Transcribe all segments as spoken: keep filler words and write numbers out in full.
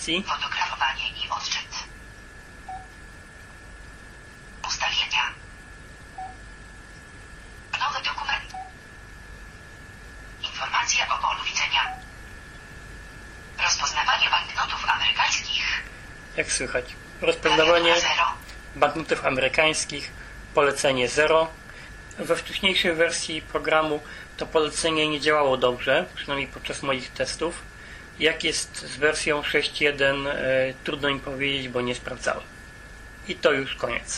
aplikacji. Fotografowanie i odczyt. Ustawienia. Nowy dokument. Informacje o polu widzenia. Rozpoznawanie banknotów amerykańskich. Jak słychać, rozpoznawanie banknotów amerykańskich, polecenie zero. We wcześniejszej wersji programu to polecenie nie działało dobrze, przynajmniej podczas moich testów. Jak jest z wersją sześć jeden, e, trudno mi powiedzieć, bo nie sprawdzałem. I to już koniec.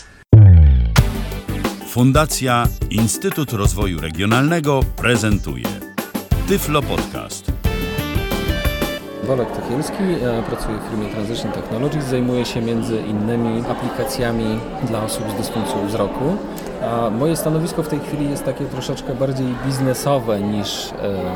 Fundacja Instytut Rozwoju Regionalnego prezentuje Tyflo Podcast. Bolek Tychiński, pracuję w firmie Transition Technologies, zajmuję się między innymi aplikacjami dla osób z dysfunkcją wzroku. A moje stanowisko w tej chwili jest takie troszeczkę bardziej biznesowe niż,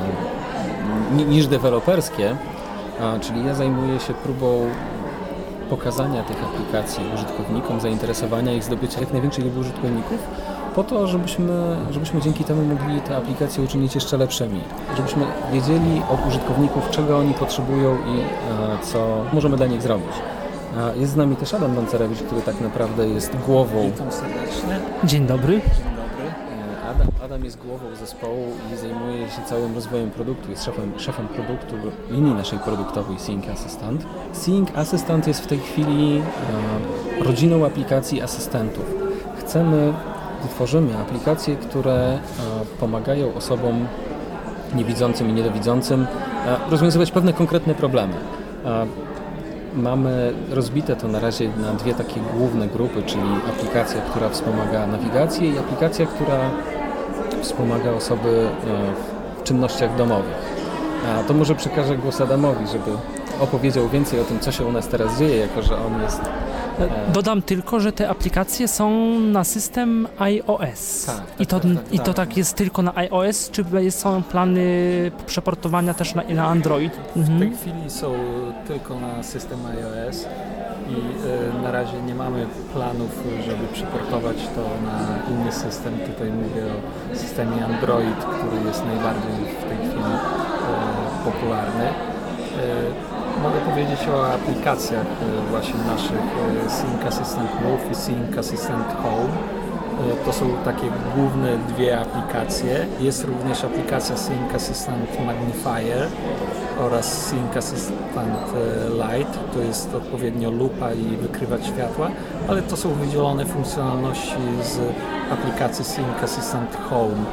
e, niż deweloperskie, a, czyli ja zajmuję się próbą pokazania tych aplikacji użytkownikom, zainteresowania ich, zdobycia jak największej liczby użytkowników, po to, żebyśmy, żebyśmy dzięki temu mogli te aplikacje uczynić jeszcze lepszymi. Żebyśmy wiedzieli od użytkowników, czego oni potrzebują i e, co możemy dla nich zrobić. E, jest z nami też Adam Bancerewicz, który tak naprawdę jest głową... Witam serdecznie. Dzień dobry. Dzień dobry. E, Adam, Adam jest głową zespołu i zajmuje się całym rozwojem produktu. Jest szefem, szefem produktu linii naszej produktowej Seeing Assistant. Seeing Assistant jest w tej chwili e, rodziną aplikacji asystentów. Chcemy Tworzymy aplikacje, które e, pomagają osobom niewidzącym i niedowidzącym e, rozwiązywać pewne konkretne problemy. E, mamy rozbite to na razie na dwie takie główne grupy, czyli aplikacja, która wspomaga nawigację i aplikacja, która wspomaga osoby e, w czynnościach domowych. A to może przekażę głos Adamowi, żeby opowiedział więcej o tym, co się u nas teraz dzieje, jako że on jest... E... Dodam tylko, że te aplikacje są na system iOS. Tak, tak, I, to, tak, tak, I to tak. tak jest tylko na iOS, czy są plany przeportowania też na, na Android? Mhm. W tej chwili są tylko na system iOS i y, na razie nie mamy planów, żeby przeportować to na inny system. Tutaj mówię o systemie Android, który jest najbardziej w tej chwili y, popularny. Y, Mogę powiedzieć o aplikacjach właśnie naszych Seeing Assistant Move i Seeing Assistant Home. To są takie główne dwie aplikacje. Jest również aplikacja Seeing Assistant Magnifier oraz Seeing Assistant Light. To jest odpowiednio lupa i wykrywacz światła, ale to są wydzielone funkcjonalności z aplikacji Seeing Assistant Home,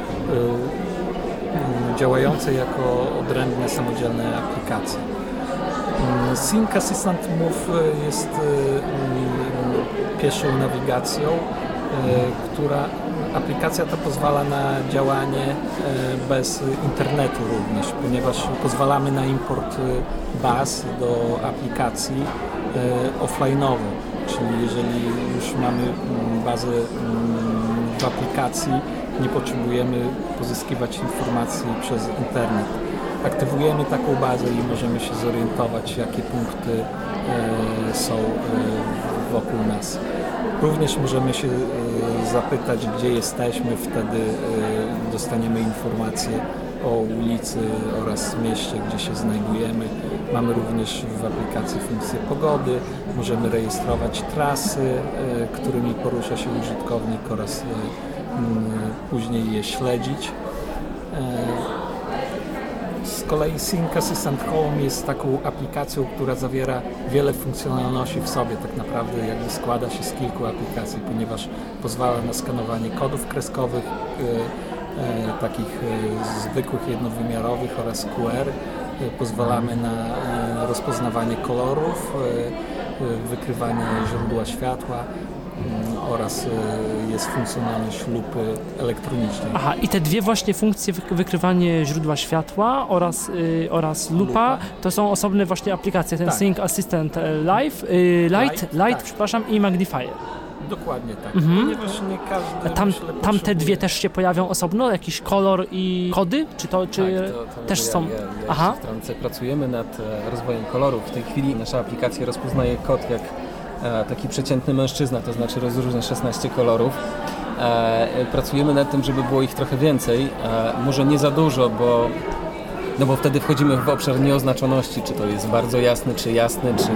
działające jako odrębne, samodzielne aplikacje. Seeing Assistant Move jest pieszą nawigacją, która aplikacja ta pozwala na działanie bez internetu również, ponieważ pozwalamy na import baz do aplikacji offline'owo, czyli jeżeli już mamy bazę w aplikacji, nie potrzebujemy pozyskiwać informacji przez internet. Aktywujemy taką bazę i możemy się zorientować, jakie punkty e, są e, wokół nas. Również możemy się e, zapytać, gdzie jesteśmy, wtedy e, dostaniemy informacje o ulicy oraz mieście, gdzie się znajdujemy. Mamy również w aplikacji funkcję pogody, możemy rejestrować trasy, e, którymi porusza się użytkownik oraz e, m, później je śledzić. E, Z kolei Seeing Assistant Home jest taką aplikacją, która zawiera wiele funkcjonalności w sobie. Tak naprawdę jakby składa się z kilku aplikacji, ponieważ pozwala na skanowanie kodów kreskowych, e, e, takich e, zwykłych, jednowymiarowych oraz Q R. E, pozwalamy na e, rozpoznawanie kolorów, e, e, wykrywanie źródła światła oraz jest funkcjonalność lupy elektronicznej. Aha, i te dwie właśnie funkcje, wykrywanie źródła światła oraz, yy, oraz lupa, lupa, to są osobne właśnie aplikacje, ten tak. Seeing Assistant Live, yy, Light, Light, Light tak. przepraszam, i Magnifier. Dokładnie tak, mhm. ponieważ nie każdy... Tam, myślę, tam te dwie też się pojawią osobno, jakiś kolor i kody? Czy to, czy tak, to, to też ja, są? Ja, ja Aha. w pracujemy nad rozwojem kolorów. W tej chwili nasza aplikacja rozpoznaje kod jak taki przeciętny mężczyzna, to znaczy rozróżnia szesnaście kolorów. Pracujemy nad tym, żeby było ich trochę więcej, może nie za dużo, bo, no bo wtedy wchodzimy w obszar nieoznaczoności, czy to jest bardzo jasny, czy jasny, czy